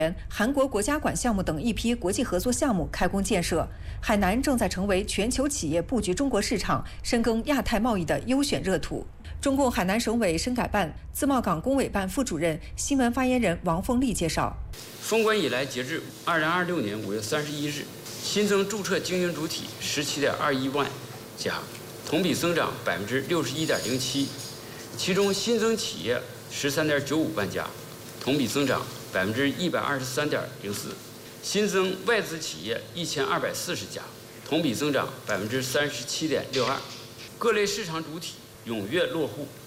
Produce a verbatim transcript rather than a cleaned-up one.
韩国国家馆项目等一批国际合作项目开工建设，海南正在成为全球企业布局中国市场、深耕亚太贸易的优选热土。中共海南省委深改办自贸港工委办副主任、新闻发言人王凤丽介绍， 封关以来，截至二零二六年五月三十一日，新增注册经营主体十七点二一万家，同比增长百分之六十一点零七，其中新增企业十三点九五万家，同比增长百分之一百二十三点零四，新增外资企业一千二百四十家，同比增长百分之三十七点六二，各类市场主体踊跃落户，